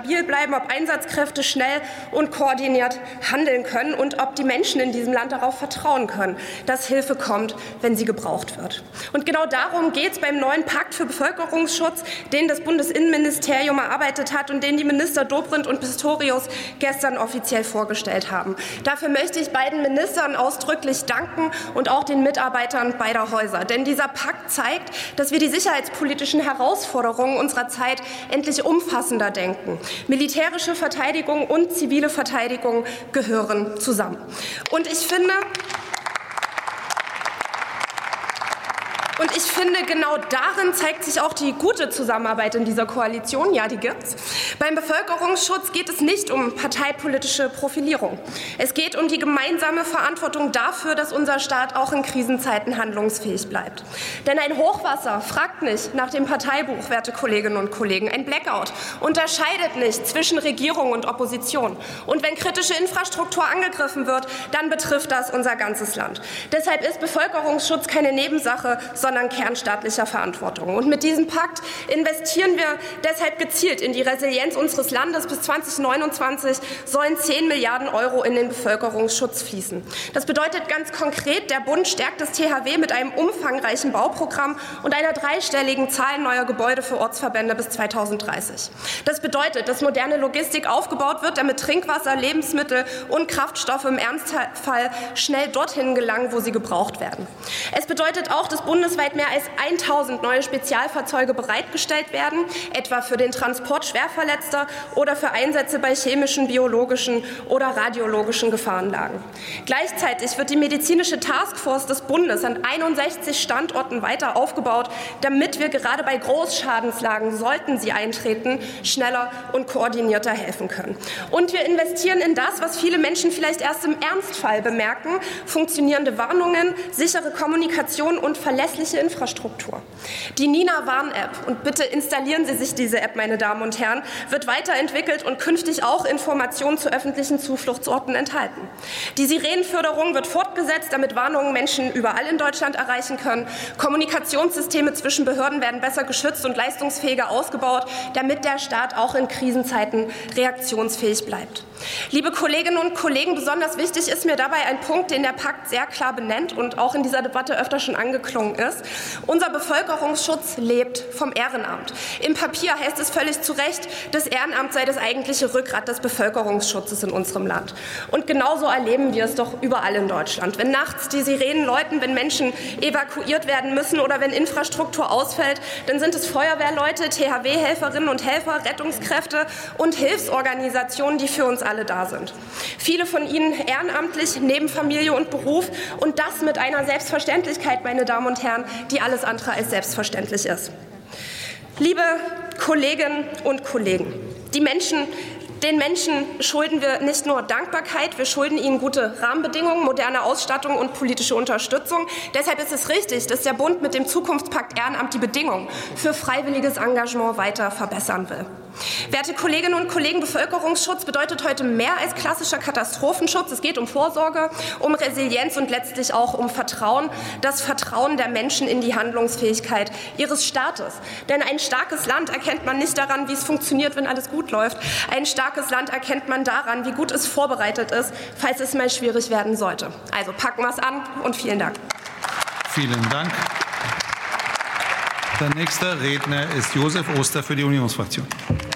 stabil bleiben, ob Einsatzkräfte schnell und koordiniert handeln können und ob die Menschen in diesem Land darauf vertrauen können, dass Hilfe kommt, wenn sie gebraucht wird. Und genau darum geht es beim neuen Pakt für Bevölkerungsschutz, den das Bundesinnenministerium erarbeitet hat und den die Minister Dobrindt und Pistorius gestern offiziell vorgestellt haben. Dafür möchte ich beiden Ministern ausdrücklich danken und auch den Mitarbeitern beider Häuser. Denn dieser Pakt zeigt, dass wir die sicherheitspolitischen Herausforderungen unserer Zeit endlich umfassender denken. Militärische Verteidigung und zivile Verteidigung gehören zusammen. Und ich finde, genau darin zeigt sich auch die gute Zusammenarbeit in dieser Koalition. Ja, die gibt's. Beim Bevölkerungsschutz geht es nicht um parteipolitische Profilierung. Es geht um die gemeinsame Verantwortung dafür, dass unser Staat auch in Krisenzeiten handlungsfähig bleibt. Denn ein Hochwasser fragt nicht nach dem Parteibuch, werte Kolleginnen und Kollegen. Ein Blackout unterscheidet nicht zwischen Regierung und Opposition. Und wenn kritische Infrastruktur angegriffen wird, dann betrifft das unser ganzes Land. Deshalb ist Bevölkerungsschutz keine Nebensache, sondern kernstaatlicher Verantwortung. Und mit diesem Pakt investieren wir deshalb gezielt in die Resilienz unseres Landes. Bis 2029 sollen 10 Milliarden € in den Bevölkerungsschutz fließen. Das bedeutet ganz konkret, der Bund stärkt das THW mit einem umfangreichen Bauprogramm und einer dreistelligen Zahl neuer Gebäude für Ortsverbände bis 2030. Das bedeutet, dass moderne Logistik aufgebaut wird, damit Trinkwasser, Lebensmittel und Kraftstoffe im Ernstfall schnell dorthin gelangen, wo sie gebraucht werden. Es bedeutet auch, dass bundesweit mehr als 1000 neue Spezialfahrzeuge bereitgestellt werden, etwa für den Transport Schwerverletzter oder für Einsätze bei chemischen, biologischen oder radiologischen Gefahrenlagen. Gleichzeitig wird die medizinische Taskforce des Bundes an 61 Standorten weiter aufgebaut, damit wir gerade bei Großschadenslagen, sollten sie eintreten, schneller und koordinierter helfen können. Und wir investieren in das, was viele Menschen vielleicht erst im Ernstfall bemerken: funktionierende Warnungen, sichere Kommunikation und verlässliche Infrastruktur. Die Nina-Warn-App, und bitte installieren Sie sich diese App, meine Damen und Herren, wird weiterentwickelt und künftig auch Informationen zu öffentlichen Zufluchtsorten enthalten. Die Sirenenförderung wird fortgesetzt, damit Warnungen Menschen überall in Deutschland erreichen können. Kommunikationssysteme zwischen Behörden werden besser geschützt und leistungsfähiger ausgebaut, damit der Staat auch in Krisenzeiten reaktionsfähig bleibt. Liebe Kolleginnen und Kollegen, besonders wichtig ist mir dabei ein Punkt, den der Pakt sehr klar benennt und auch in dieser Debatte öfter schon angeklungen ist. Unser Bevölkerungsschutz lebt vom Ehrenamt. Im Papier heißt es völlig zu Recht, das Ehrenamt sei das eigentliche Rückgrat des Bevölkerungsschutzes in unserem Land. Und genauso erleben wir es doch überall in Deutschland. Wenn nachts die Sirenen läuten, wenn Menschen evakuiert werden müssen oder wenn Infrastruktur ausfällt, dann sind es Feuerwehrleute, THW-Helferinnen und Helfer, Rettungskräfte und Hilfsorganisationen, die für uns alle da sind. Viele von ihnen ehrenamtlich, neben Familie und Beruf, und das mit einer Selbstverständlichkeit, meine Damen und Herren, die alles andere als selbstverständlich ist. Liebe Kolleginnen und Kollegen, den Menschen schulden wir nicht nur Dankbarkeit, wir schulden ihnen gute Rahmenbedingungen, moderne Ausstattung und politische Unterstützung. Deshalb ist es richtig, dass der Bund mit dem Zukunftspakt Ehrenamt die Bedingungen für freiwilliges Engagement weiter verbessern will. Werte Kolleginnen und Kollegen, Bevölkerungsschutz bedeutet heute mehr als klassischer Katastrophenschutz. Es geht um Vorsorge, um Resilienz und letztlich auch um Vertrauen, das Vertrauen der Menschen in die Handlungsfähigkeit ihres Staates. Denn ein starkes Land erkennt man nicht daran, wie es funktioniert, wenn alles gut läuft. Ein starkes Land erkennt man daran, wie gut es vorbereitet ist, falls es mal schwierig werden sollte. Also packen wir es an und vielen Dank. Vielen Dank. Der nächste Redner ist Josef Oster für die Unionsfraktion.